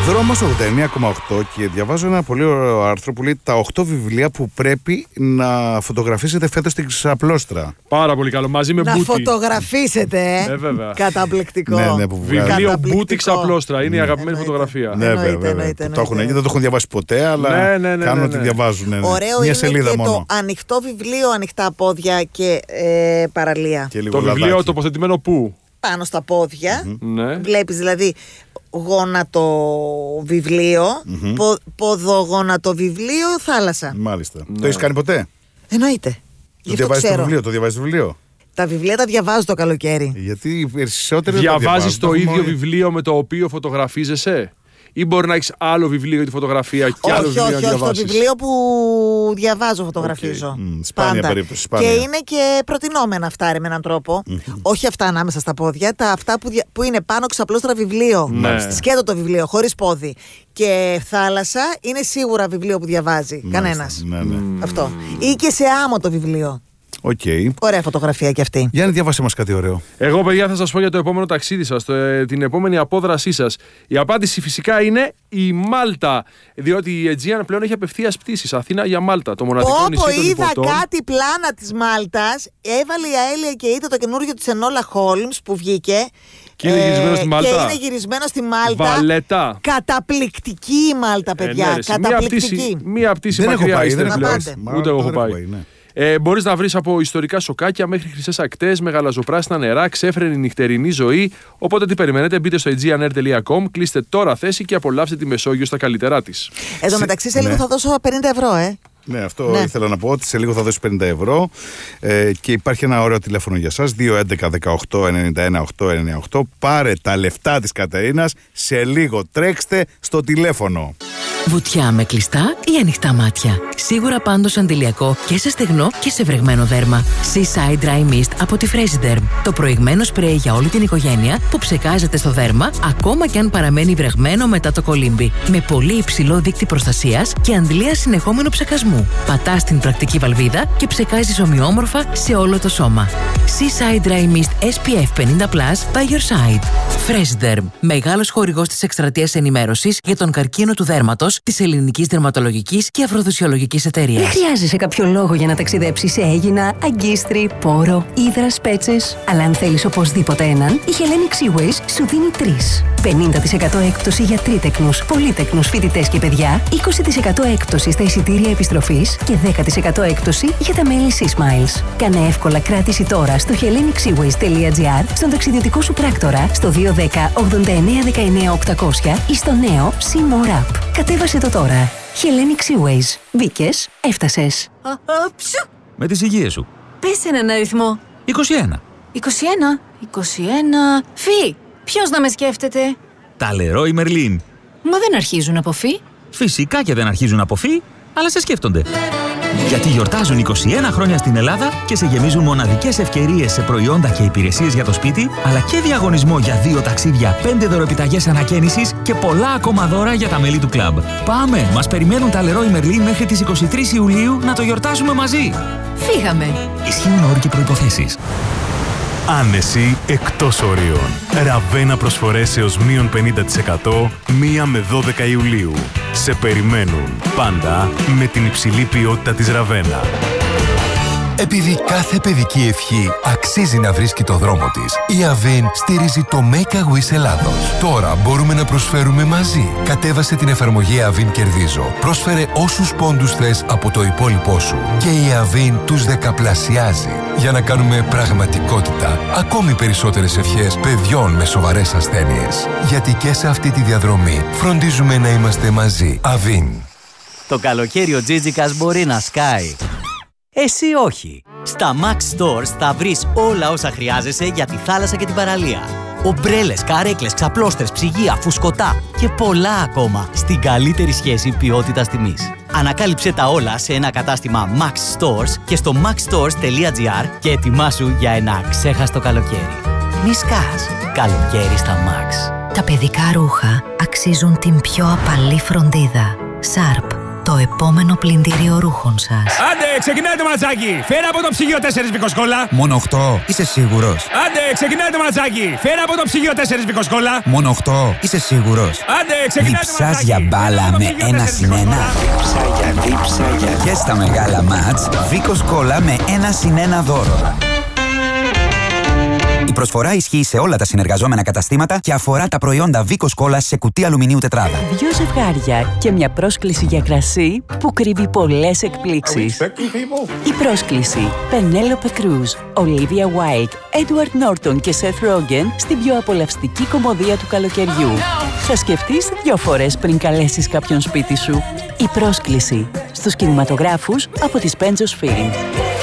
Δρόμος 89,8 και διαβάζω ένα πολύ ωραίο άρθρο που λέει τα 8 βιβλία που πρέπει να φωτογραφίσετε φέτος στην Ξαπλώστρα. Πάρα πολύ καλό, μαζί με Μπούτι. Να φωτογραφίσετε, βέβαια. Καταπληκτικό. Ναι, Βιβλίο Μπούτι Ξαπλώστρα, είναι η αγαπημένη φωτογραφία. Ναι, βέβαια. Το έχουν εκεί, δεν το έχουν διαβάσει ποτέ, αλλά κάνουν ότι διαβάζουν. Ωραίο μια είναι σελίδα και μόνο. το ανοιχτό βιβλίο, ανοιχτά πόδια και παραλία. Και το βιβλίο τοποθετημένο πού? Πάνω στα πόδια. Ναι. Βλέπεις δηλαδή γόνατο βιβλίο, ποδογόνατο βιβλίο, θάλασσα. Μάλιστα. Το έχεις κάνει ποτέ? Εννοείται. Το διαβάζεις το βιβλίο? Τα βιβλία τα διαβάζω το καλοκαίρι. Γιατί οι περισσότεροι διαβάζεις το ίδιο βιβλίο με το οποίο φωτογραφίζεσαι? Ή μπορεί να έχεις άλλο βιβλίο για τη φωτογραφία και άλλο βιβλίο να διαβάσεις? Όχι, το βιβλίο που διαβάζω φωτογραφίζω. Σπάνια περίπτωση. Και είναι και προτινόμενα αυτά με έναν τρόπο. Όχι αυτά ανάμεσα στα πόδια, αυτά που είναι πάνω ξαπλώστρα βιβλίο. Σκέτο το βιβλίο, χωρίς πόδι. Και θάλασσα είναι σίγουρα βιβλίο που διαβάζει κανένας. Αυτό. Ή και σε άμμο το βιβλίο. Okay. Ωραία φωτογραφία και αυτή. Γιάννη, διάβασέ μας κάτι ωραίο. Εγώ, παιδιά, θα σας πω για το επόμενο ταξίδι σας, την επόμενη απόδρασή σας. Η απάντηση φυσικά είναι η Μάλτα. Διότι η Aegean πλέον έχει απευθείας πτήσεις Αθήνα για Μάλτα. Το μοναδικό νησί των είδα υποτών. κάτι πλάνα της Μάλτας. Έβαλε η Αέλια και είδε το καινούργιο της Ενόλα Χόλμς που βγήκε. Και είναι γυρισμένο στη Μάλτα. Και είναι γυρισμένο στη Μάλτα. Βαλέτα. Καταπληκτική η Μάλτα, παιδιά. Καταπληκτική. Μία πτήση δεν μακριά. έχω πάει. Ούτε εγώ έχω πάει. Μπορείς να βρεις από ιστορικά σοκάκια μέχρι χρυσές ακτές, με γαλαζοπράσινα νερά, ξέφρενη νυχτερινή ζωή. Οπότε τι περιμένετε, μπείτε στο aegeanair.com, κλείστε τώρα θέση και απολαύστε τη Μεσόγειο στα καλύτερά της. Εδώ μεταξύ σε λίγο θα δώσω 50 ευρώ, Ναι, αυτό ήθελα να πω, ότι σε λίγο θα δώσει 50 ευρώ και υπάρχει ένα ωραίο τηλέφωνο για σας, 211-18-91-898. Πάρε τα λεφτά της Κατερίνας, σε λίγο τρέξτε στο τηλέφωνο. Βουτιά με κλειστά ή ανοιχτά μάτια. Σίγουρα πάντως αντιλιακό και σε στεγνό και σε βρεγμένο δέρμα. Seaside Dry Mist από τη Fresiderm. Το προηγμένο σπρέι για όλη την οικογένεια που ψεκάζεται στο δέρμα ακόμα και αν παραμένει βρεγμένο μετά το κολύμπι. Με πολύ υψηλό δείκτη προστασίας και αντλία συνεχόμενου ψεκασμού. Πατάς την πρακτική βαλβίδα και ψεκάζεις ομοιόμορφα σε όλο το σώμα. Seaside Dry Mist SPF 50+ by your side. Fresiderm. Μεγάλος χορηγός της εκστρατείας ενημέρωσης για τον καρκίνο του δέρματος της Ελληνικής Δερματολογικής και Αφροδισιολογικής Εταιρείας. Δεν χρειάζεσαι κάποιο λόγο για να ταξιδέψεις σε Αίγινα, Αγκίστρι, Πόρο, Ύδρας, Πέτσες. Αλλά αν θέλεις οπωσδήποτε έναν, η Hellenic Seaways σου δίνει 3. 50% έκπτωση για τρίτεκνους, πολύτεκνους φοιτητές και παιδιά, 20% έκπτωση στα εισιτήρια επιστροφής και 10% έκπτωση για τα μέλη Seasmiles. Κάνε εύκολα κράτηση τώρα στο hellenicsseaways.gr, στον ταξιδιωτικό σου πράκτορα, στο 210 89 19 800 ή στο νέο SeaMore App. Κατέβασε το τώρα. Hellenic Seaways. Μπήκες, έφτασες. Με τις υγείες σου. Πες έναν αριθμό. 21. 21. Φι. Ποιος να με σκέφτεται? Τα Leroy Merlin. Μα δεν αρχίζουν από φι. Φυσικά και δεν αρχίζουν από φι, αλλά σε σκέφτονται. Γιατί γιορτάζουν 21 χρόνια στην Ελλάδα και σε γεμίζουν μοναδικές ευκαιρίες σε προϊόντα και υπηρεσίες για το σπίτι, αλλά και διαγωνισμό για 2 ταξίδια, 5 δωροεπιταγές ανακαίνησης και πολλά ακόμα δώρα για τα μέλη του κλαμπ. Πάμε! Μας περιμένουν τα Leroy Merlin μέχρι τις 23 Ιουλίου να το γιορτάσουμε μαζί. Φύγαμε! Ισχύουν όροι και προϋποθέσεις. Άνεση εκτός ορίων. Ραβένα προσφορές έως μείον 50% 1 με 12 Ιουλίου. Σε περιμένουν πάντα με την υψηλή ποιότητα της Ραβένα. Επειδή κάθε παιδική ευχή αξίζει να βρίσκει το δρόμο της, η Avin στηρίζει το Make a Wish Ελλάδος. Τώρα μπορούμε να προσφέρουμε μαζί. Κατέβασε την εφαρμογή Avin Κερδίζω. Πρόσφερε όσους πόντους θες από το υπόλοιπό σου. Και η Avin τους δεκαπλασιάζει. Για να κάνουμε πραγματικότητα ακόμη περισσότερες ευχές παιδιών με σοβαρές ασθένειες. Γιατί και σε αυτή τη διαδρομή φροντίζουμε να είμαστε μαζί. Avin. Το καλοκαίρι ο Τζίτζικας μπορεί να σκάει. Εσύ όχι. Στα Max Stores θα βρεις όλα όσα χρειάζεσαι για τη θάλασσα και την παραλία. Ομπρέλες, καρέκλες, ξαπλώστρες, ψυγεία, φουσκωτά και πολλά ακόμα στην καλύτερη σχέση ποιότητας-τιμής. Ανακάλυψε τα όλα σε ένα κατάστημα Max Stores και στο maxstores.gr και ετοιμάσου για ένα ξέχαστο καλοκαίρι. Μη σκάς. Καλοκαίρι στα Max. Τα παιδικά ρούχα αξίζουν την πιο απαλή φροντίδα. Sharp. το επόμενο πλυντήριο ρούχων σας. Άντε, ξεκινάει το ματσάκι! Φέρα από το ψυγείο 4 βικοσκόλα! Μόνο 8, είσαι σίγουρος? Άντε, ξεκινάει το ματσάκι! Φέρα από το ψυγείο 4 βικοσκόλα! Μόνο 8, είσαι σίγουρος? Άντε, ξεκινάει το ματσάκι! Διψάς για μπάλα με 1+1. Δίψα. Και στα μεγάλα μάτς, βικοσκόλα με 1+1 δώρο. Η προσφορά ισχύει σε όλα τα συνεργαζόμενα καταστήματα και αφορά τα προϊόντα Βίκος Κόλας σε κουτί αλουμινίου τετράδα. 2 ζευγάρια και μια πρόσκληση για κρασί που κρύβει πολλές εκπλήξεις. Η πρόσκληση: Penelope Cruz, Olivia Wilde, Edward Norton και Seth Rogen στην πιο απολαυστική κομμωδία του καλοκαιριού. Θα σκεφτείς 2 φορές πριν καλέσεις κάποιον σπίτι σου. Η πρόσκληση στους κινηματογράφους από τις Pentos Film.